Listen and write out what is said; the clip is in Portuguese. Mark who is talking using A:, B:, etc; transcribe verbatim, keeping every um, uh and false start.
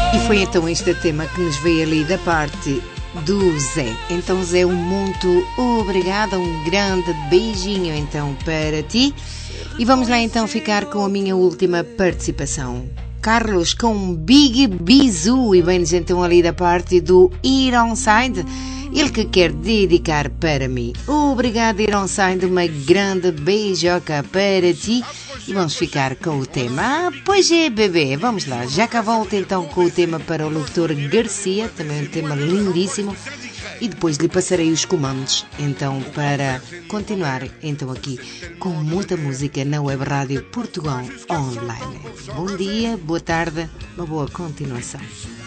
A: E foi então este tema que nos veio ali da parte do Zé. Então, Zé, um muito obrigada, um grande beijinho então para ti. E vamos lá então ficar com a minha última participação. Carlos com um big bisu e vem-nos então ali da parte do Ironside, ele que quer dedicar para mim. Obrigado, Ironside, uma grande beijoca para ti. E vamos ficar com o tema. Ah, pois é, bebê. Vamos lá. Já cá volto então com o tema para o locutor Garcia. Também um tema lindíssimo. E depois lhe passarei os comandos. Então, para continuar então aqui com muita música na Web Rádio Portugal Online. Bom dia, boa tarde, uma boa continuação.